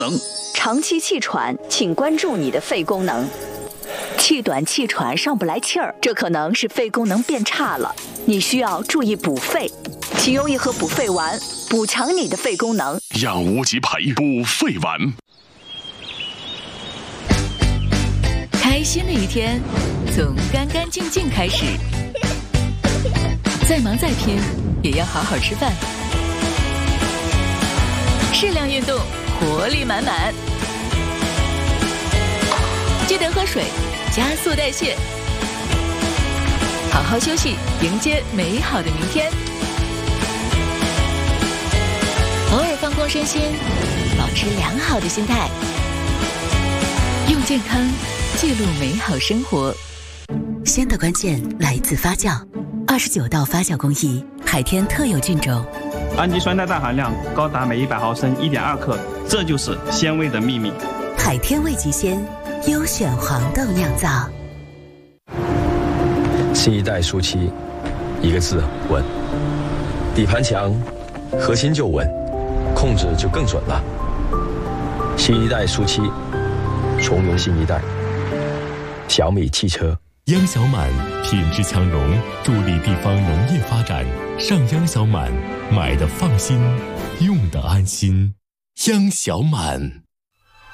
长期气喘，请关注你的肺功能。气短气喘上不来气儿，这可能是肺功能变差了，你需要注意补肺。请用一盒补肺丸，补强你的肺功能。 养无极培补肺丸。 开心的一天，从干干净净开始。再忙再拼，也要好好吃饭。适量运动，活力满满。记得喝水，加速代谢。好好休息，迎接美好的明天。偶尔放空身心，保持良好的心态，用健康记录美好生活。 鲜的关键来自发酵，29道发酵工艺，海天特有菌种， 氨基酸的氮含量高达每100毫升1.2克，这就是鲜味的秘密。 海天味极鲜，优选黄豆酿造。 新一代舒淇，一个字稳。底盘强，核心就稳，控制就更准了。新一代舒淇，从容新一代。小米汽车。 央小满品质强融，助力地方农业发展。上央小满，买的放心，用的安心。央小满。